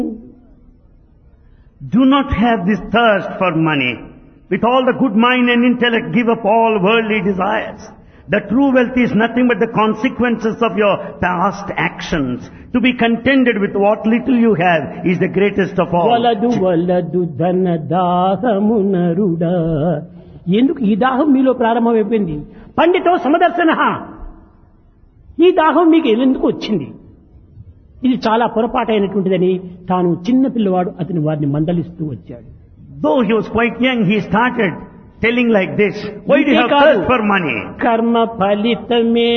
Do not have this thirst for money. With all the good mind and intellect, give up all worldly desires. The true wealth is nothing but the consequences of your past actions. To be contented with what little you have is the greatest of all. వలదు వలదు ధన దాహమునరుడా. ఎందుకు ఈ దాహం మీలో ప్రారంభమైపోయింది? పండితో సమదర్శన. ఈ దాహం మీకు ఎందుకు వచ్చింది? ఇది చాలా పొరపాటైనటువంటిదని తాను చిన్న పిల్లవాడు అతని వారిని మందలిస్తూ వచ్చాడు. Though he was quite young, he started telling like this, why do you have thirst for money? కర్మ ఫలితమే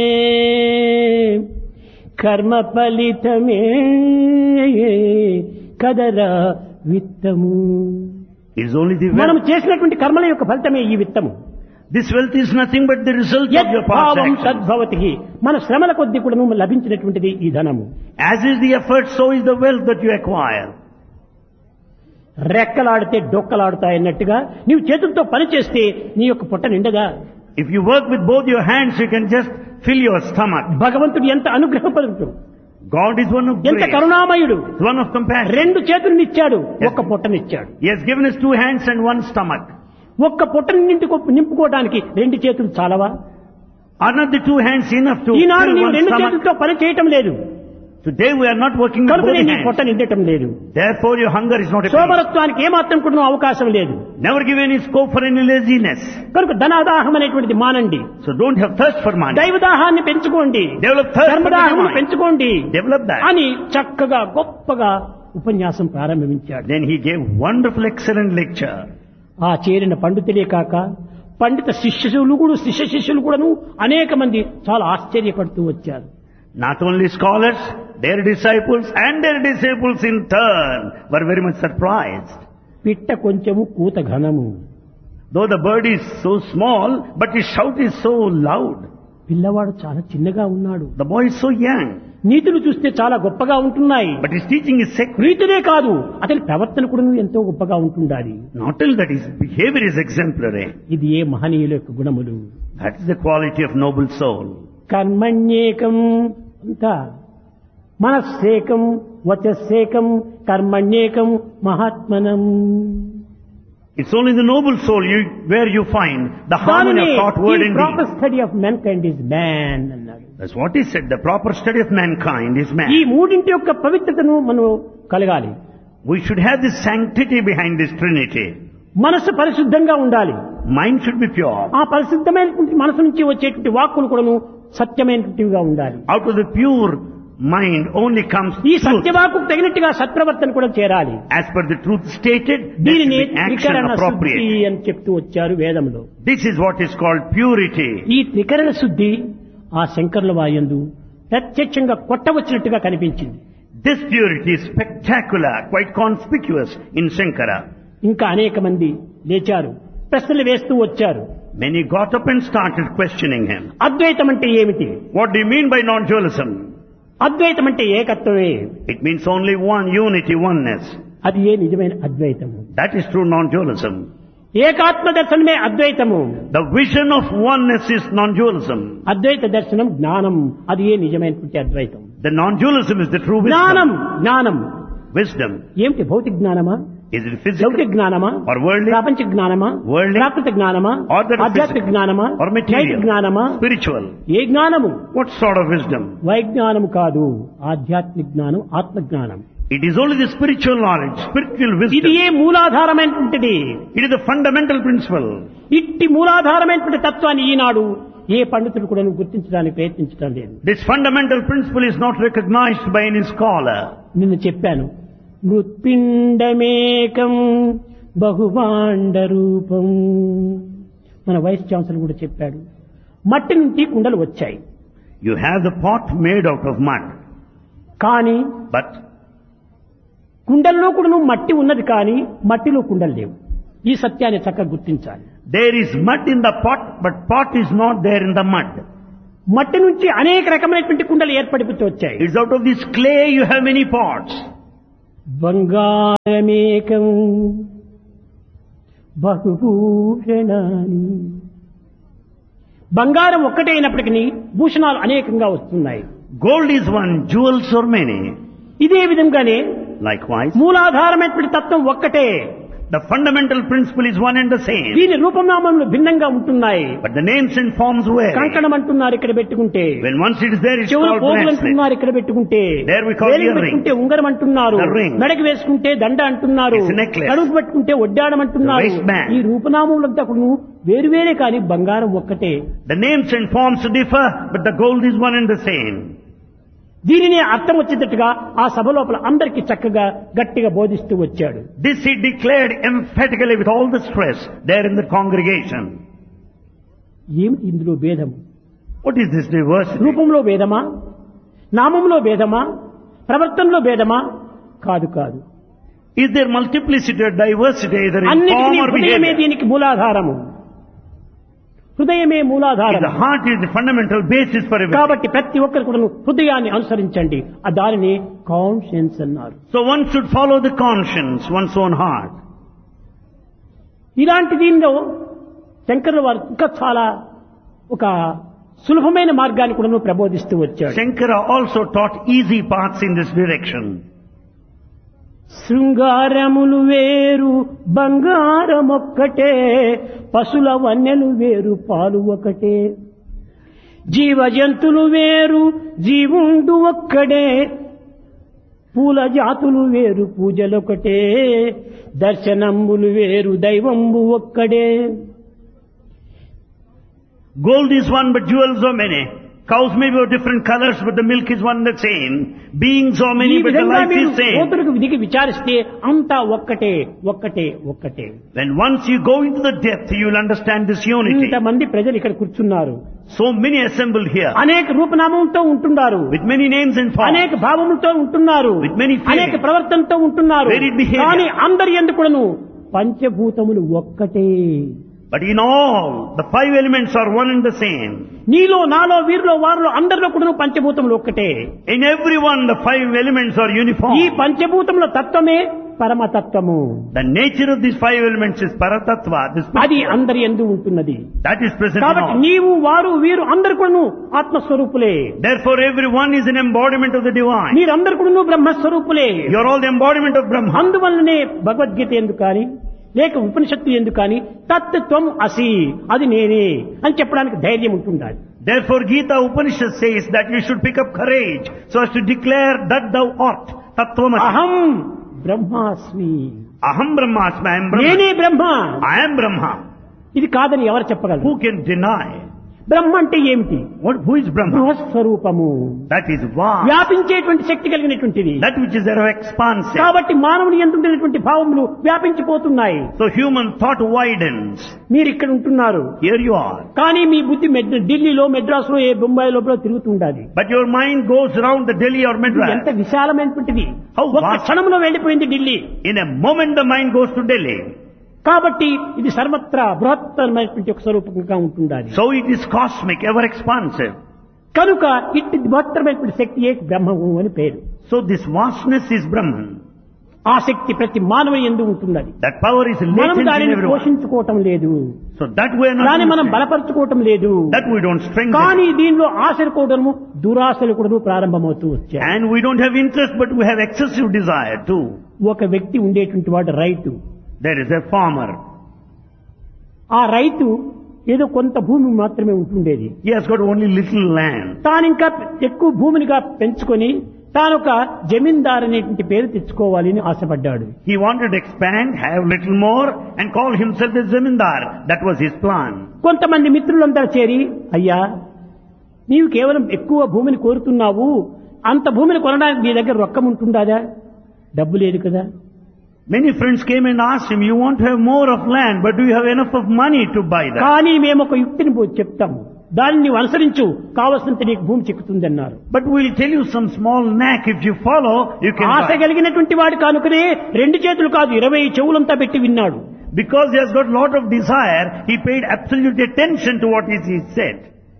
కదరా విత్తము. It's only the మనం wealth. చేసినటువంటి కర్మల యొక్క ఫలితమే ఈ విత్తము. This wealth is nothing but the result of your past యద్భావం actions. తద్భవతి. మన శ్రమల కొద్ది కూడా లభించినటువంటిది ఈ ధనము. As is the effort, so is the wealth that you acquire. రెక్కలాడితే డొక్కలాడుతాయన్నట్టుగా నీవు చేతులతో పని చేస్తే నీ యొక్క పొట్ట నిండగా. If you work with both your hands, you can just fill your stomach. భగవంతుడు ఎంత అనుగ్రహపరుడు, God is one of ఎంత grace, కరుణామయుడు. one of compassion. రెండు చేతులనిచ్చాడు, ఒక్క పొట్టనిచ్చాడు. He has given us two hands and one stomach. ఒక్క పొట్టని నింపుకోవడానికి రెండు చేతులు చాలవా? Are not the two hands enough to Eenadu fill నీవు one రెండు stomach? చేతులతో పని చేయటం లేదు Today we are not working with both కనుకనే నీ hands. పొట్ట నిండటం లేదు. Therefore your hunger is not appeased. సోమరత్వానికి ఏమాత్రం కూడా అవకాశం లేదు. Never give any scope for any laziness. కనుక ధనాదాహం అనేటువంటిది మానండి. So don't have thirst for money. దైవదాహాన్ని పెంచుకోండి, Develop thirst for ధర్మదాహమును divine. పెంచుకోండి Develop that. అని చక్కగా గొప్పగా ఉపన్యాసం ప్రారంభించాడు. Then he gave wonderful, excellent lecture. ఆ చేరిన పండితులే కాక పండిత శిష్య శిష్యులు కూడాను అనేక మంది చాలా ఆశ్చర్యపడుతూ వచ్చారు. Not only scholars, their disciples in turn were very much surprised. పిట్ట కొంచెము కూత ఘనము. Though the bird is so small, but his shout is so loud. పిల్లవాడు చాలా చిన్నగా ఉన్నాడు. The boy is so young, నీతులు చూస్తే చాలా గొప్పగా ఉంటున్నాయి. but his teaching is sacred. నీతులే కాదు, అతని ప్రవర్తన కూడా ఎంతో గొప్పగా ఉంటుండాలి. Not only that, his behavior is exemplary. ఇది ఏ మహనీయుల యొక్క గుణములు. That is the quality of noble soul. కర్మణ్యేకం అంతా మనస్సేకం వచస్సేకం కర్మణ్యేకం మహాత్మనం. It's only the noble soul where you find the harmony of thought, word and proper deed. Study of mankind is man అన్నాడు. That's what he said. The proper study of mankind is man. ఈ మూడింటి యొక్క పవిత్రతను మనం కలగాలి. We should have this sanctity behind this Trinity. మనసు పరిశుద్ధంగా ఉండాలి. Mind should be pure. ఆ పరిశుద్ధమైనటువంటి మనసు నుంచి వచ్చేటువంటి వాక్కులు కూడాను సత్యమైనటువంటివిగా ఉండాలి. Out of the pure mind only comes ఈ truth. సత్యవాకు తగినట్టుగా సత్ప్రవర్తన కూడా చేరాలి. As per the truth stated, that దీనిని is the action త్రికరణ శుద్ధి appropriate. అని చెప్తూ వచ్చారు వేదంలో. This is what is called purity. ఈ త్రికరణ శుద్ధి ఆ శంకరుల వాయందు ప్రత్యక్షంగా కొట్టవచ్చినట్టుగా కనిపించింది. This purity is spectacular, quite conspicuous in Shankara. ఇంకా అనేక మంది లేచారు, ప్రశ్నలు వేస్తూ వచ్చారు. Many got up and started questioning him. అద్వైతం అంటే ఏమిటి? What do you mean by non-dualism? అద్వైతం అంటే ఏకత్వమే. It means only one unity, oneness. అది ఏ నిజమైన అద్వైతము? That is true non-dualism. ఏకాత్మ దర్శనమే అద్వైతము. The vision of oneness is non-dualism. అద్వైత దర్శనం జ్ఞానం, అది ఏ నిజమైనటువంటి అద్వైతం. The non-dualism is the true జ్ఞానం wisdom. జ్ఞానం Wisdom. ఏమిటి? భౌతిక జ్ఞానమా, Is it physical లౌకిక జ్ఞానమా, or worldly ప్రాపంచిక జ్ఞానమా, Worldly. ప్రాకృతిక జ్ఞానమా, or that is ఆధ్యాత్మిక physical జ్ఞానమా, or material, నైతిక జ్ఞానమా? spiritual? ఏ జ్ఞానము? What sort of wisdom? వైజ్ఞానము కాదు, ఆధ్యాత్మిక జ్ఞానం, ఆత్మ జ్ఞానం. It is only the spiritual knowledge, spiritual ఇది wisdom. A మూలాధారమైనటువంటిది. It is the fundamental principle. ఇట్టి మూలాధారమైనటువంటి తత్వాన్ని ఈనాడు ఏ పండితుడు కూడా గుర్తించడానికి ప్రయత్నించడం లేదు. This fundamental principle is not recognized by any scholar. నిన్ను చెప్పాను, మృత్పిండమేకం బహుభాండ రూపం. మన వైస్ ఛాన్సలర్ కూడా చెప్పాడు, మట్టి నుంచి కుండలు వచ్చాయి. You have the pot made out of mud, కానీ but కుండల్లో కూడా మట్టి ఉన్నది, కానీ మట్టిలో కుండలు లేవు. ఈ సత్యాన్ని చక్కగా గుర్తించాలి. there is mud in the pot, but pot is not there in the mud. మట్టి నుంచి అనేక రకమైనటువంటి కుండలు ఏర్పడిపోతూ వచ్చాయి. It's out of this clay you have many pots. బంగారమేకం బహుభూషణాని. బంగారం ఒక్కటే అయినప్పటికీ భూషణాలు అనేకంగా వస్తున్నాయి. Gold is one, jewels are many. ఇదే విధంగానే Likewise, మూలాధారమైనటువంటి తత్వం ఒక్కటే. the fundamental principle is one and the same. దీని రూపనామములు భిన్నంగా ఉంటున్నాయి. But the names and forms vary. కంకణం అంటున్నారు ఇక్కడ పెట్టుకుంటే, When once it is there, it's చెవులు called పోగులు bracelet. అంటున్నారు ఇక్కడ పెట్టుకుంటే, There we call వేలికి earring. పెట్టుకుంటే ఉంగరం అంటున్నారు, The ring. మెడకి వేసుకుంటే దండ అంటున్నారు, It's a necklace. కడుపు పెట్టుకుంటే ఒడ్డాడం అంటున్నారు. The waistband. ఈ రూపనామములంతా కూడా వేరువేరే కానీ బంగారం ఒక్కటే. The names and forms differ, but the gold is one and the same. దీనిని అర్థం వచ్చేటట్టుగా ఆ సభ లోపల అందరికీ చక్కగా గట్టిగా బోధిస్తూ వచ్చాడు. This he declared emphatically with all the stress there in the congregation. ఏమిటి ఇందులో భేదం? What is this diversity? రూపంలో భేదమా, నామంలో భేదమా, ప్రవర్తనలో భేదమా? కాదు కాదు. Is there multiplicity or diversity either in అన్నిటికీ form or హృదయమే behavior? దీనికి మూలాధారము. హృదయమే మూలాధారం. The heart is the fundamental basis for everything. కాబట్టి ప్రతి ఒక్కరు కూడా హృదయాన్ని అనుసరించండి. ఆ దానిని కాన్షియన్స్ అన్నారు. So one should follow the conscience, one's own heart. ఇలాంటి దీనిలో శంకరుల వారు ఇంకా చాలా ఒక సులభమైన మార్గాన్ని కూడా ప్రబోధిస్తూ వచ్చాడు. Shankara also taught easy paths in this direction. శృంగారములు వేరు బంగారమొక్కటే, పశుల వన్నెలు వేరు పాలు ఒకటే, జీవ జంతులు వేరు జీవుండు ఒక్కడే, పూల జాతులు వేరు పూజలొకటే, దర్శనములు వేరు దైవంబు ఒక్కడే. Gold is one, but jewels are many. Cows may be of different colors, but the milk is one and the same. Beings are ఈ many, but the విధంగా life మీరు is same. కోతులకు దిగి విచారిస్తే అంతా ఒక్కటే ఒక్కటే ఒక్కటే. When once you go into the depth, you will understand this unity. ఇంతమంది ప్రజలు ఇక్కడ కూర్చున్నారు, So many assembled here, అనేక రూపనామంతో ఉంటున్నారు, with many names and forms. అనేక భావములతో ఉంటున్నారు, With many feelings. అనేక ప్రవర్తనతో ఉంటున్నారు. Varied behavior. కానీ అందరి ఎందుకును పంచభూతములు ఒక్కటే. But in all, the five elements are one and the same. నీలో నాలో వీరిలో వారిలో అందరిలో కూడా పంచభూతములు ఒక్కటే. In everyone, the five elements are uniform. ఈ పంచభూతముల తత్వమే పరమతత్వము. The nature of these five elements is Paratattva. This అది అందరి యందు ఉంటున్నది. that is present in కాబట్టి all. నీవు వారు వీరు అందరు కూడా ఆత్మస్వరూపులే. Therefore, everyone is an embodiment of the divine. మీరందరు కూడా బ్రహ్మస్వరూపులే. You are all the embodiment of Brahma. అందువల్లనే భగవద్గీత ఎందుకు కానీ లేక ఉపనిషత్తు ఎందుకు కానీ తత్వం అసి అది నేనే అని చెప్పడానికి ధైర్యం ఉంటుండాలి. Therefore, Gita Upanishad says that you should pick up courage so as to declare that thou art. Tattvamasi. అహం బ్రహ్మాస్మి, Aham Brahmasmi. I am Brahma. నేనే బ్రహ్మ. I am Brahma. ఇది కాదని ఎవరు చెప్పగలరు? Who can deny? బ్రహ్మ అంటే ఏమిటి? Who is Brahma? బృహస్వరూపము, That is vast. వ్యాపించేటువంటి శక్తి కలిగినటువంటిది. That which is ever expansive. కాబట్టి మానవుని ఎందుకున్నటువంటి భావములు వ్యాపించిపోతున్నాయి. So human thought widens. మీరు ఇక్కడ ఉంటున్నారు, Here you are. కానీ మీ బుద్ధి ఢిల్లీలో మెడ్రాస్లో ఏ బొంబాయి లోపల తిరుగుతుండాలి. But your mind goes around the Delhi or ఎంత Madras. విశాలమైనటువంటిది. How ఒక్క vast. క్షణంలో వెళ్ళిపోయింది Delhi. In a moment the mind goes to Delhi. కాబట్టి ఇది సర్వత్రా బృహత్తరమైనటువంటి ఒక స్వరూపంగా ఉంటుండాలి. So it is cosmic, ever expansive. కనుక ఇట్టి బృహత్తరమైనటువంటి శక్తియే బ్రహ్మము అని పేరు. So this vastness is Brahman. ఆ శక్తి ప్రతి మానవుని యందు ఉంటున్నది. That power is మనం latent in దానిని everyone. పోషించుకోవటం లేదు, So that we are not దాన్ని మనం using. బలపరచుకోవటం లేదు. That we don't strengthen. కానీ దీనిలో ఆశలు కూడాను దురాశలు కూడా ప్రారంభమవుతూ వచ్చాయి. And we don't have interest, but we have excessive desire too. ఒక వ్యక్తి ఉండేటువంటి వాడు రైతు. There is a farmer. ఆ రైతు ఏదో కొంత భూమి మాత్రమే ఉంటుండేది. He has got only little land. తాను ఇంకా ఎక్కువ భూమినిగా పెంచుకొని తానొక జమీందార్ అనేటువంటి పేరు తెచ్చుకోవాలని ఆశపడ్డాడు. He wanted to expand, have little more, and call himself a zamindar. That was his plan. కొంతమంది మిత్రులందరూ చేరి, అయ్యా నీవు కేవలం ఎక్కువ భూమిని కోరుతున్నావు, అంత భూమిని కొనడానికి నీ దగ్గర రొక్కం ఉంటుందా? డబ్బు లేదు కదా. Many friends came and asked him, you want to have more of land, but do you have enough of money to buy that? కానీ మేము ఒక యుక్తిని చెప్తాము, దాన్ని నీవు అనుసరించు, కావలసినంత నీకు భూమి చిక్కుతుంది అన్నారు. But we'll tell you some small knack. If you follow, you can Asha buy. కలిగినటువంటి వాడు కానుకనే 2 చేతులు కాదు 20 చెవులంతా పెట్టి విన్నాడు. Because he has got lot of desire, he paid absolute attention to what is he said.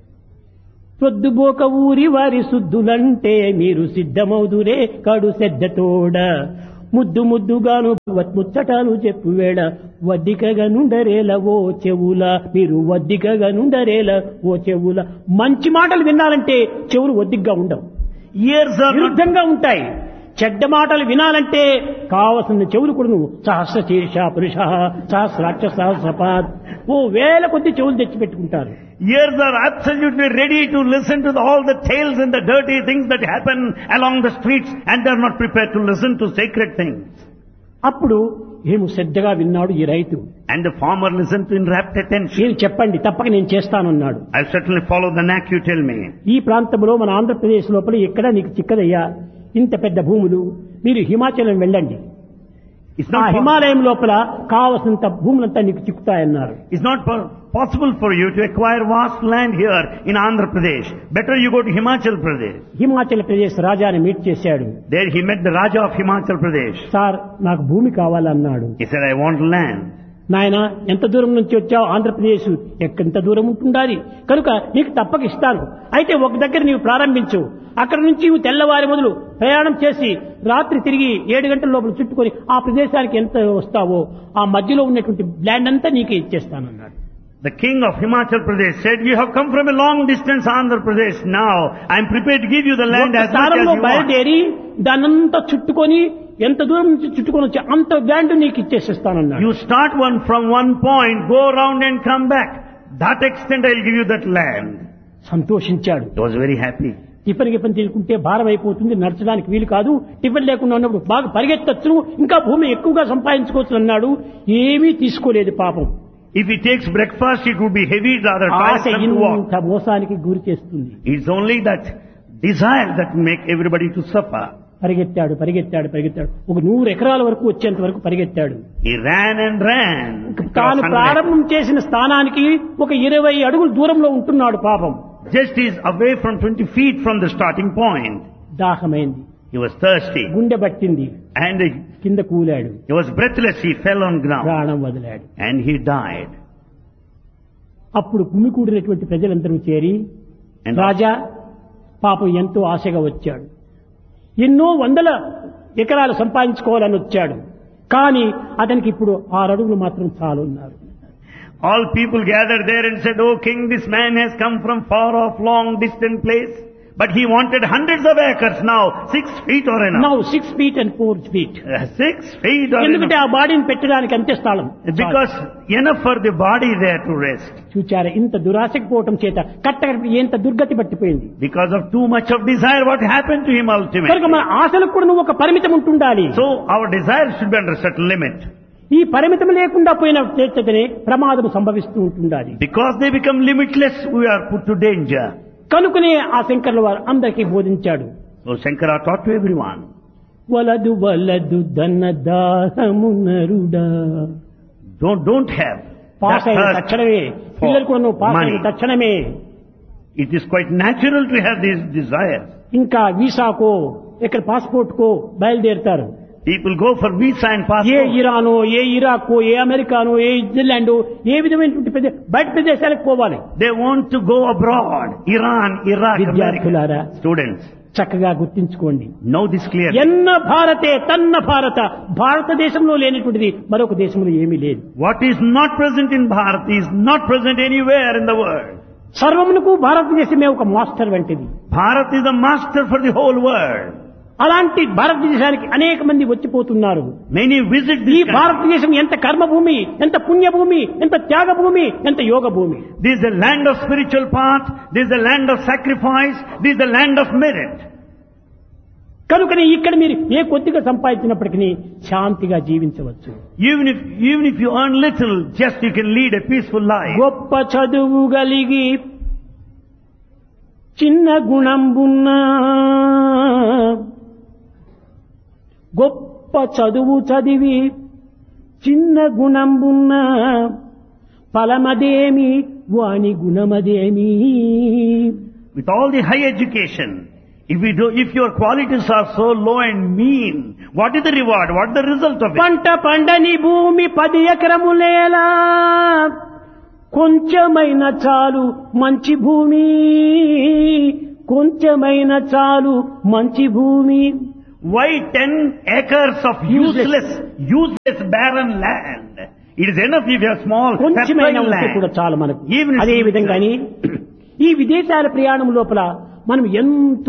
పొద్దుబోక ఊరి వారి శుద్ధులంటే మీరు సిద్ధమౌదురే కడు శ్రద్ధతోడ, ముద్దు ముద్దుగాను ముచ్చటాలు చెప్పు వేళ వద్దికగా నుండరేల ఓ చెవుల, మీరు వద్దికగా నుండరేల ఓ చెవుల. మంచి మాటలు వినాలంటే చెవులు వద్దిగ్గా ఉండవు, Ears are not, విరుద్ధంగా ఉంటాయి. చెడ్డ మాటలు వినాలంటే కావలసిన చెవులు కూడా నువ్వు సహస్ర శీర్ష పురుష సహస్రాక్ష సహస్రపాద్ వేల కొద్ది చెవులు తెచ్చిపెట్టుకుంటారు. Ears are absolutely ready to listen to all the tales and the dirty things that happen along the streets, and they are not prepared to listen to sacred things. అప్పుడు ఏమో శ్రద్ధగా విన్నాడు ఈ రైతు. And the farmer listened to in rapt attention. మీరు చెప్పండి, తప్పక నేను చేస్తానన్నాడు. I'll certainly follow the knack you tell me. ఈ ప్రాంతంలో మన ఆంధ్రప్రదేశ్ లోపల ఎక్కడ నీకు చిక్కదయ్యా, ఇంత పెద్ద భూములు, మీరు హిమాచలం వెళ్ళండి, ఆ హిమాలయం లోపల కావలసినంత భూములంతా నీకు చిక్కుతాయన్నారు. It's not possible for you to acquire vast land here in Andhra Pradesh. Better you go to Himachal Pradesh. Himachal Pradesh రాజాని మీట్ చేశాడు. There he met the Raja of Himachal Pradesh. Sir నాకు భూమి కావాలన్నాడు. He said, I want land. నాయన ఎంత దూరం నుంచి వచ్చావు? ఆంధ్రప్రదేశ్ ఎంత దూరం ఉంటుండాలి, కనుక నీకు తప్పక ఇస్తాను. అయితే ఒక దగ్గర నీవు ప్రారంభించు, అక్కడ నుంచి నువ్వు తెల్లవారి మొదలు ప్రయాణం చేసి రాత్రి తిరిగి 7 గంటల లోపల చుట్టుకొని ఆ ప్రదేశానికి ఎంత వస్తావో ఆ మధ్యలో ఉన్నటువంటి ల్యాండ్ అంతా నీకే ఇచ్చేస్తానన్నాడు. The king of Himachal Pradesh said, you have come from a long distance, Andhra Pradesh. Now I am prepared to give you the land as much as you want. బయలుదేరి దానంతా చుట్టుకొని ఎంత దూరం నుంచి చుట్టుకొని వచ్చి అంత ల్యాండ్ నీకు ఇచ్చేసిస్తానన్నాడు. You start from one point, go around and come back. That extent I will give you that land. సంతోషించాడు. He was very happy. Tiffin గిఫిన్ తీసుకుంటే భారం అయిపోతుంది, నడచడానికి వీలు కాదు. టిఫిన్ లేకుండా ఉన్నప్పుడు బాగా పరిగెత్తచ్చు, ఇంకా భూమి ఎక్కువగా సంపాదించుకోవచ్చు అన్నాడు. ఏమీ తీసుకోలేదు పాపం. If he takes breakfast, it would be heavy, rather tiresome to walk. ఇంత మోసానికి గురి చేస్తుంది. It's only that desire that make everybody to suffer. పరిగెత్తాడు పరిగెత్తాడు పరిగెత్తాడు, ఒక 100 ఎకరాల వరకు వచ్చేంత వరకు పరిగెత్తాడు. He ran and ran. తాను ప్రారంభం చేసిన స్థానానికి ఒక 20 అడుగుల దూరంలో ఉంటున్నాడు పాపం. Just is away from 20 feet from the starting point. దాహమైంది. He was thirsty. గుండె పట్టింది. And కింద కూలాడు. he was breathless. He fell on ground. ప్రాణం వదిలాడు. And he died. అప్పుడు గుమికూడినటువంటి ప్రజలందరూ చేరి, రాజా పాపం ఎంతో ఆశగా వచ్చాడు, ఎన్నో 100 ఎకరాలు సంపాదించుకోవాలని వచ్చాడు, కానీ అతనికి ఇప్పుడు 6 అడుగులు మాత్రం చాలు ఉన్నారు. All people gathered there and said, "Oh king, this man has come from far off, long distant place, but he wanted hundreds of acres now. 6 feet or enough." Now 6 feet and 4 feet. 6 feet or ఎందుకంటే enough. ఆ బాడీని పెట్టడానికి అంతే స్థలం. Because enough for the body there to rest. చూచారా, ఇంత దురాశకు పోవటం చేత కట్టకట్టి ఎంత దుర్గతి పట్టిపోయింది. Because of too much of desire, what happened to him ultimately? కనుక మన ఆశలకు కూడా నువ్వు ఒక పరిమితం ఉంటుండాలి. So our desire should be under a certain limit. ఈ పరిమితం లేకుండా పోయిన చేతనే ప్రమాదం సంభవిస్తూ ఉంటుండాలి. Because they become limitless, we are put to danger. కనుకనే ఆ శంకరుల వారు అందరికీ బోధించాడు. So Shankara taught to everyone. వలదు వలదు ధన దాహమునరుడా. Don't have. పాస్ అయిన తక్షణమే పిల్లలు కూడా నువ్వు పాస్ అయిన తక్షణమే. It is quite natural to have these desires. ఇంకా వీసాకో ఇక్కడ పాస్పోర్ట్ కో బయలుదేరుతారు. People go for visa and A passport. ఇరానో, A ఇరాకో, A americano, A Israel, ఏ విధమైనటువంటి బయట ప్రదేశాలకు పోవాలి. They want to go abroad. Iran, Iraq, విద్యార్థులారా, America. Students, చక్కగా గుర్తించుకోండి. know this clearly. ఎన్న భారతే తన్న భారత. భారతదేశంలో లేనటువంటిది మరొక దేశంలో ఏమీ లేదు. What is not present in Bharat is not present anywhere in the world. సర్వమునకు భారతదేశమే ఒక మాస్టర్ వంటిది. Bharat is the master for the whole world. అలాంటి భారతదేశానికి అనేక మంది వచ్చిపోతున్నారు. Many visit ఈ this country. భారతదేశం ఎంత కర్మభూమి, ఎంత పుణ్యభూమి, ఎంత త్యాగభూమి, ఎంత యోగ భూమి. This is the land of spiritual path. This is the land of sacrifice. This is the land of merit. కనుకనే ఇక్కడ మీరు ఏ కొద్దిగా సంపాదించినప్పటికీ శాంతిగా జీవించవచ్చు. Even if you earn little, just you can lead a peaceful life. గొప్ప చదువు గలిగి చిన్న గుణంబున్నా, గొప్ప చదువు చదివి చిన్న గుణంబున్నా, ఫలమదేమి వాని గుణమదేమి. With all the high education, if your qualities are so low and mean, what is the reward? What is the result of it? పంట పండని భూమి 10 ఎకరములేలా, కొంచెమైన చాలు మంచి భూమి, కొంచెమైన చాలు మంచి భూమి. Why 10 acres of useless barren land? It is enough if you have small కొంచెమైన fertile ఉంటే కూడా land. చాలు మనకు. Even if అదే it's విధంగాని ఈ విదేశాల ప్రయాణం లోపల మనం ఎంతో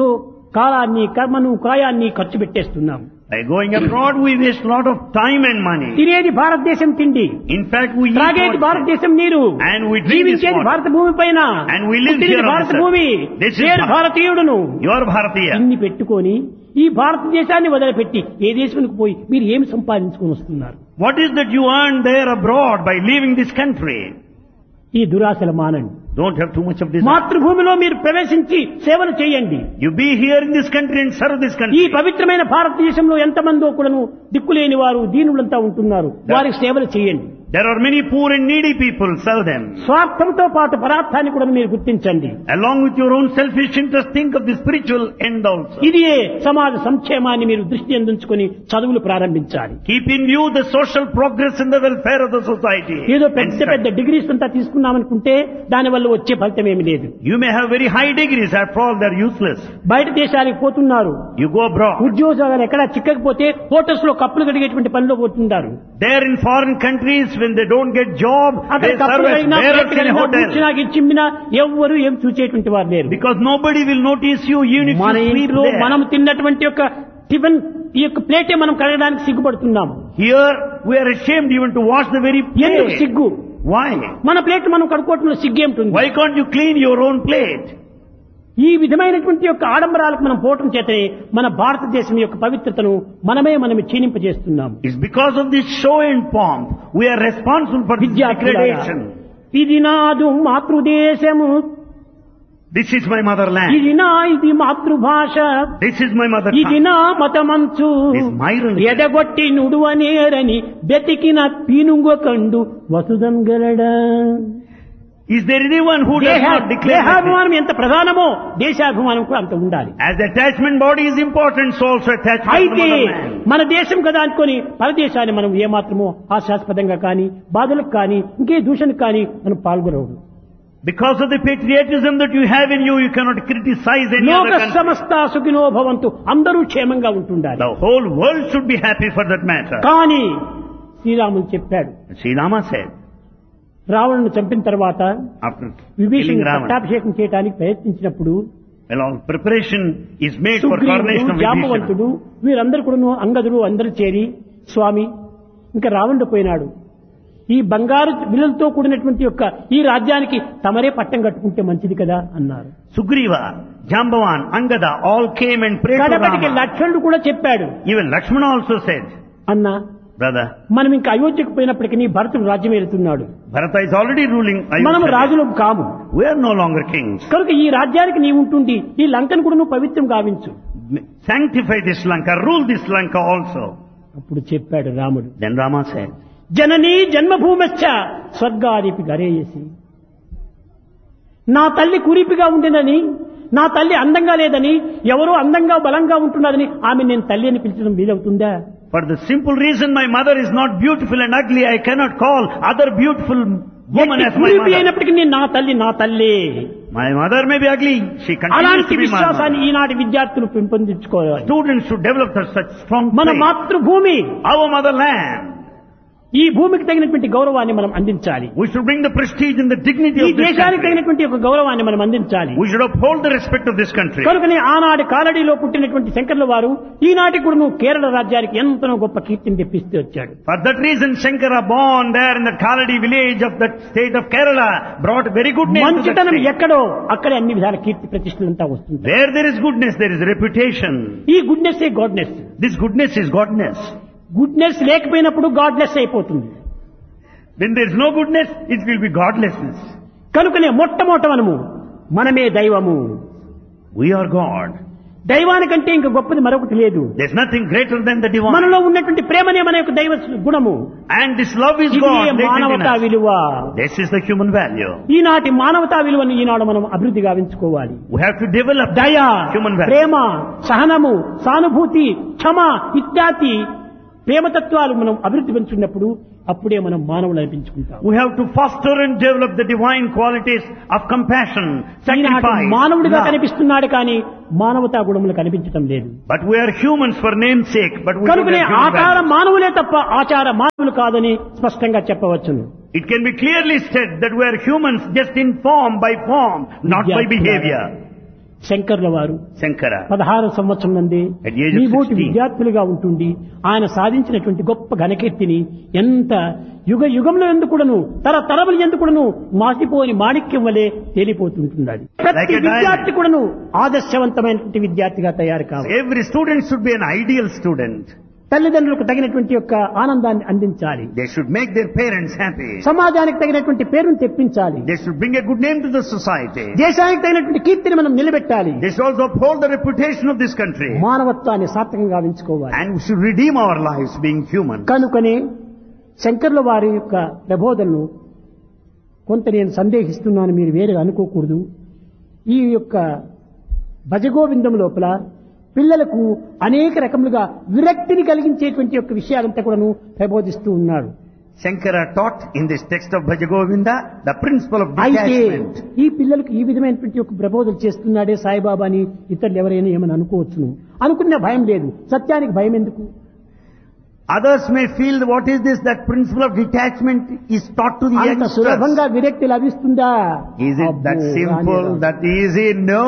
కాలాన్ని కర్మను కాయాన్ని ఖర్చు పెట్టేస్తున్నాం. By going abroad, we waste a lot of time and money. తినేది భారతదేశం తిండి, In fact, we eat త్రాగేది outside. భారతదేశం నీరు, And we drink this జీవించేది water. భారత భూమి పైన, And we live పుట్టినది here on భారత this earth. భూమి, This is నేను Bharat. భారతీయుడును. You are Bharatiya. ఇన్ని పెట్టుకొని ఈ భారతదేశాన్ని వదిలిపెట్టి ఏ దేశానికి పోయి మీరు ఏమి సంపాదించుకొని వస్తున్నారు? What is that you earn there abroad by leaving this country? ఈ దురాశలు మానండి. Don't have too much of this. మాతృభూమిలో మీరు ప్రవేశించి సేవలు చేయండి. You be here in this country and serve this ఈ country. పవిత్రమైన భారతదేశంలో ఎంతమందో కూడాను దిక్కులేని వారు దీనులంతా ఉంటున్నారు, వారికి సేవలు చేయండి. There are many poor and needy people. Serve them. స్వార్థంతో పాటు పదార్థాన్ని కూడా మీరు గుర్తించండి. Along with your own selfish interest, think of the spiritual end also. ఇది సమాజ సంక్షేమాన్ని మీరు దృష్టి అందించుకొని చదువులు ప్రారంభించాలి. Keep in view the social progress and the welfare of the society. ఏదో And పెద్ద study. పెద్ద డిగ్రీస్ అంతా తీసుకున్నామనుకుంటే దానివల్ల వచ్చే ఫలితం ఏమి లేదు. You may have very high degrees, after all they are useless. బయట దేశాలకు పోతున్నారు, You go abroad. ఉద్యోగాలు ఎక్కడా చిక్కకపోతే హోటల్స్ లో కప్పులు కడిగేటువంటి పనిలో పోతున్నారు. There in foreign countries, when they don't get job, అక్కడ they serve కప్పులు as కడిగినా bearers in a hotel. చిమ్మినా ఎవ్వరు ఏం చూసేటువంటి వారు లేరు. Because nobody will notice you even if మన you sleep ఇంట్లో there. మనం తిన్నటువంటి యొక్క టిఫిన్ ఈ యొక్క ప్లేటే మనం కడగడానికి సిగ్గుపడుతున్నాము. Here we are ashamed even to wash the very ఎందుకు plate. సిగ్గు? Why? మన ప్లేట్ మనం కడుక్కోవటంలో సిగ్గేమిటి? Why can't you clean your own plate? ఈ విధమైనటువంటి యొక్క ఆడంబరాలకు మనం పోవటం చేతనే మన భారతదేశం యొక్క పవిత్రతను మనమే క్షీణింపజేస్తున్నాము. It's because of this show and pomp we are responsible for this degradation. ఇది నాదు మాతృదేశము, This is my motherland. ఇది మాతృభాష, This is my mother ఇది tongue. నా మతమంచు, This is my religion. ఎదగొట్టి నుడువనేరని బెతికిన పీనుంగ Khandu వసుదం గలడా. Is there anyone who does not declare that? దేహాభిమానం ఎంత ప్రధానమో దేశాభిమానం కూడా అంత ఉండాలి. As the attachment body is important, so also attachment to the అయితే motherland. మన దేశం కదా అనుకొని పరదేశాన్ని మనం ఏమాత్రమో హాస్యాస్పదంగా కానీ బాధలకు కానీ ఇంకే దూషణకు కానీ మనం పాల్గొనవద్దు. Because of the patriotism that you have in you, you cannot criticize any లోక other country. సమస్త సుఖినో భవంతు, అందరూ క్షేమంగా ఉంటుండాలి. The whole world should be happy for that matter. కానీ శ్రీరాములు చెప్పాడు, Sri Rama said, రావణుని చంపిన తర్వాత after విభీషణుని killing Ravana, పట్టాభిషేకం చేయడానికి ప్రయత్నించినప్పుడు well, all preparation is made for coronation సుగ్రీవుడు, of Vibhishana. జాంబవంతుడు వీరందరూ కూడా అంగదుడు అందరూ చేరి, స్వామి ఇంకా రావణుడు పోయినాడు, ఈ బంగారు విలువలతో కూడినటువంటి యొక్క ఈ రాజ్యానికి తమరే పట్టం కట్టుకుంటే మంచిది కదా అన్నారు. Sugriva, Jambavan, Angada all came and prayed to కడపటికి Rama. లక్ష్మణుడు కూడా చెప్పాడు, Even Lakshmana also said, అన్నా brother, మనం ఇంకా అయోధ్యకు పోయినప్పటికీ భరతుడు రాజ్యం ఏలుతున్నాడు, Bharata is already ruling మనం Ayodhya. రాజులు కాము, We are no longer kings. కనుక ఈ రాజ్యానికి నీవు ఉంటుండి ఈ లంకను కూడా నువ్వు పవిత్రం గావించు. Sanctify this Lanka, rule this Lanka also. అప్పుడు చెప్పాడు రాముడు, Then Rama said, జననీ జన్మభూమశ్చ స్వర్గాదిపి గరేయసి. నా తల్లి కురిపిగా ఉండినని, నా తల్లి అందంగా లేదని, ఎవరో అందంగా బలంగా ఉంటున్నదని ఆమె నేను తల్లి అని పిలిచడం వీలవుతుందా? for the simple reason my mother is not beautiful and ugly, I cannot call other beautiful woman as my కురిపి mother. అయినప్పటికీ నేను నా తల్లి నా తల్లి. My mother may be ugly, she continues అలాంటి to be my విశ్వాసాన్ని mother. ఈనాటి విద్యార్థులు పెంపొందించుకోవాలి. Students should develop such strong మన faith. మాతృభూమి, Our motherland. ఈ భూమికి తగినటువంటి గౌరవాన్ని మనం అందించాలి. We should bring the prestige and the dignity ఈ of this దేశానికి country. తగినటువంటి ఒక గౌరవాన్ని మనం అందించాలి. We should uphold the respect of this country. కనుకనే ఆనాటి కాలడీలో పుట్టినటువంటి శంకర్ల వారు ఈనాటి కూడా కేరళ రాజ్యానికి ఎంతనో గొప్ప కీర్తిని తెప్పిస్తూ వచ్చాడు. For that reason, Shankara, born there in the Kaladi village of that state of Kerala, brought very good name to that మంచితనం state. ఎక్కడో అక్కడే అన్ని విధాల కీర్తి ప్రతిష్టలంతా వస్తుంది. Where there is goodness, there is reputation. ఈ goodness A goodness. This goodness is godness. Goodness లేకపోయినప్పుడు goodness అయిపోతుంది. When there is no goodness, it will be godlessness. కనుకనే మొట్టమొదటమనము మనమే దైవము. We are God. దైవానికంటే ఇంక గొప్పది మరొకటి లేదు. There's nothing greater than the divine. మనలో ఉన్నటువంటి ప్రేమనే మన యొక్క దైవ గుణము. And this love is ఇది God. latent in మానవతా us. విలువ. This is the human value. ఈనాటి మానవతా విలువను ఈనాడు మనం అభివృద్ధి గావించుకోవాలి. We have to develop దయ, human value. ప్రేమ, సహనము, సానుభూతి, క్షమ ఇత్యాది ప్రేమతత్వాలు మనం అభివృద్ధి పెంచుకున్నప్పుడు అప్పుడే మనం మానవులు అనిపించుకుంటాం. We have to foster and develop the divine qualities of compassion, ఈనాటి sacrifice, మానవుడిగా love. కనిపిస్తున్నాడు కానీ మానవతా గుణములు కనిపించటం లేదు. But we are humans for name's sake. But we don't కనుకనే have human ఆకార value. మానవులే తప్ప ఆచార మానవులు కాదని స్పష్టంగా చెప్పవచ్చును. It can be clearly said that we are humans just in form by form, not by behavior. శంకర్ల వారు Shankara, 16 సంవత్సరం నందే At the age of ఈ బోటి 16. విద్యార్థులుగా ఉంటుండి ఆయన సాధించినటువంటి గొప్ప ఘనకీర్తిని ఎంత యుగ యుగంలో ఎందుకుడను తరతరములు ఎందుకుడను మాసిపోని మాణిక్యం వలె తేలిపోతుంటున్నాడు. ప్రతి Like a diamond. విద్యార్థి కూడాను ఆదర్శవంతమైనటువంటి విద్యార్థిగా తయారు కావాలి. every student should be an ideal student. తల్లిదండ్రులకు తగినటువంటి యొక్క ఆనందాన్ని అందించాలి. They should make their parents happy. సమాజానికి తగినటువంటి పేరును తెప్పించాలి. They should bring a good name to the society. దేశానికి తగినటువంటి కీర్తిని మనం నిలబెట్టాలి. They should also uphold the reputation of this country. మానవత్వాన్ని సార్థకంగా గావించుకోవాలి. And we should redeem our lives being human. కనుకనే శంకర్ల వారి యొక్క ప్రబోధనను కొంత నేను సందేహిస్తున్నాను, మీరు వేరే అనుకోకూడదు. ఈ యొక్క భజగోవిందం లోపల పిల్లలకు అనేక రకములుగా విరక్తిని కలిగించేటువంటి యొక్క విషయాలంతా కూడాను ప్రబోధిస్తూ ఉన్నాడు. Shankara taught in this text of Bhajagovinda the principle of అయితే detachment. ఈ పిల్లలకు ఈ విధమైనటువంటి ఒక ప్రబోధన చేస్తున్నాడే సాయిబాబా అని ఇతరులు ఎవరైనా ఏమని అనుకోవచ్చును. అనుకునే భయం లేదు. సత్యానికి భయం ఎందుకు? Others may feel what is this, that principle of detachment is taught to the అంత youngsters. సులభంగా విరక్తి లభిస్తుందా? Is it that అబ్బో, simple, రానే రాదు. that easy? No.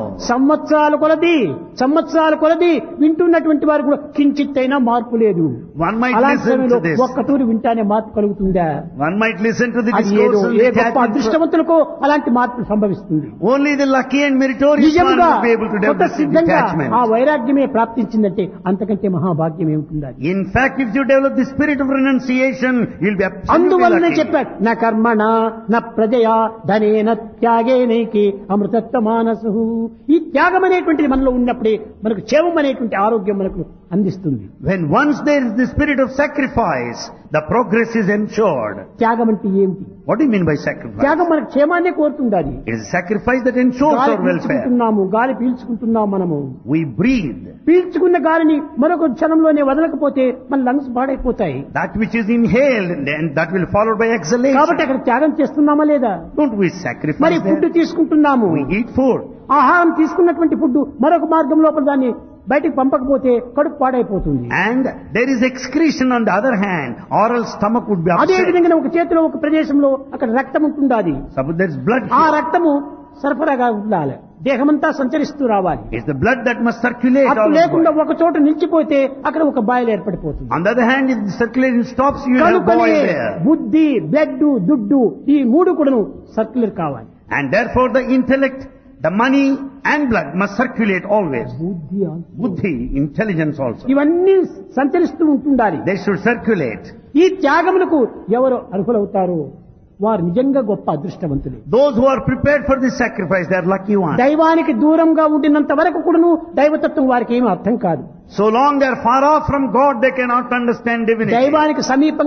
సంవత్సరాల కొలది వింటున్నటువంటి వారు కూడా కించిత్తైనా మార్పు లేదు. One might అలాంటి listen సమయంలో to this. ఒక్కటూరి వింటానే మార్పు కలుగుతుందా? One might listen to the అది ఏదో discourse of ఏ గొప్ప detachment. అదృష్టవంతులకో అలాంటి మార్పు సంభవిస్తుంది. Only the lucky and meritorious one నిజంగా will be able to కొత్త develop this సిద్ధంగా detachment. ఆ వైరాగ్యమే ప్రాప్తించిందంటే అంతకంటే మహాభాగ్యం ఏముంటుంది? In fact, if you develop the spirit of renunciation, you'll be absolutely అందువల్లనే lucky. చెప్పాడు, నా కర్మణ నా ప్రజయా ధనేన త్యాగేనైకి అమృతత్వ మానసు. ఈ త్యాగం అనేటువంటిది మనలో ఉన్నప్పుడే మనకు క్షేమం అనేటువంటి ఆరోగ్యం మనకు అందిస్తుంది. When once there is the spirit of sacrifice, the progress is ensured. త్యాగం అంటే ఏమిటి? What do you mean by sacrifice? త్యాగం మన క్షేమాన్నే కోరుతుండాలి. It is a sacrifice that ensures గాలి our welfare. గాలి పీల్చుకుంటున్నాం మనము. We breathe. పీల్చుకున్న గాలిని మరొక క్షణంలోనే వదలకపోతే మన లంగ్స్ పాడైపోతాయి. That which is inhaled, and that will follow by కాబట్టి exhalation. అక్కడ త్యాగం చేస్తున్నామా లేదా? Don't we మరి sacrifice ఫుడ్ there? తీసుకుంటున్నాము. We eat food. ఆహారం తీసుకున్నటువంటి ఫుడ్ మరొక మార్గం లోపల దాన్ని బయటికి పంపకపోతే కడుపు పాడైపోతుంది. And there is excretion on the other hand, or else stomach would be అదే upset. విధంగా ఒక చేతిలో ఒక ప్రదేశంలో అక్కడ రక్తం ఉంటుండాది. Suppose there is blood ఆ here. రక్తము సరఫరాగా ఉండాలి, దేహమంతా సంచరిస్తూ రావాలి. It's the blood that must circulate అట్లా all లేకుండా over. ఒక చోట నిలిచిపోతే అక్కడ ఒక boil ఏర్పడిపోతుంది. On the other hand, if the circulation stops, you have కనుకనే boil there. బుద్ధి, బ్లడ్, దుడ్డు ఈ మూడు కూడాను సర్క్యులర్ కావాలి. And therefore the intellect, the money and blood must circulate always. బుద్ధి Buddhi, intelligence also. ఇవన్నీ సంచరిస్తూ ఉంటుండాలి. They should circulate. ఈ త్యాగములకు ఎవరు అర్హులవుతారో వారు నిజంగా గొప్ప అదృష్టవంతులు. Those who are prepared for this sacrifice, they are lucky ones. దైవానికి దూరంగా ఉండినంత వరకు కూడాను దైవతత్వం వారికి ఏమీ అర్థం కాదు. So long they are far off from God, they cannot understand divinity. దైవానికి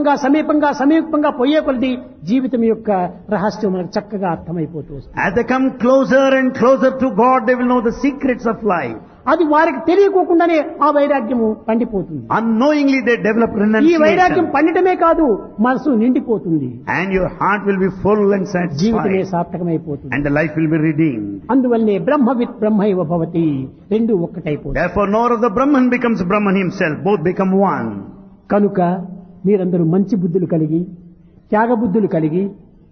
సమీపంగా పోయే కొలది జీవితం యొక్క రహస్యం మనకు చక్కగా అర్థమైపోతూ వస్తుంది. As they come closer and closer to God, they will know the secrets of life. అది వారికి తెలియకోకుండానే ఆ వైరాగ్యము పండిపోతుంది. Unknowingly they develop ఈ వైరాగ్యం renunciation. పండిటమే కాదు, మనసు నిండిపోతుంది, And your heart will be full and జీవితమే satisfied. సార్థకమైపోతుంది. And the life will be redeemed. అందువల్లనే బ్రహ్మవిత్ బ్రహ్మైవ భవతి, రెండు ఒక్కటైపోతుంది. Therefore, nor of the Brahman becomes Brahman himself. Both become one. కనుక మీరందరూ మంచి బుద్ధులు కలిగి, త్యాగ బుద్ధులు కలిగి,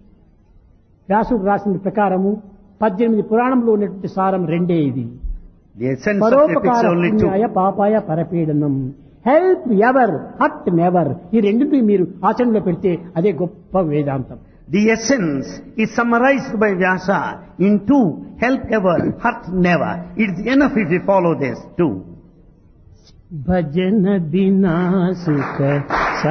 వ్యాసుడు రాసిన ప్రకారము 18 పురాణంలో ఉన్నటువంటి సారం రెండే ఇది. The essence of epics పరోపకార only two. పుణ్యాయ పాపాయ పరపీడనం, help ever hurt never. ఈ రెండింటిని మీరు ఆచరణలో పెడితే అదే గొప్ప వేదాంతం. The essence is summarized by Vyasa in two: help ever, hurt never. It is enough if we follow this too. భజన బినా సుఖ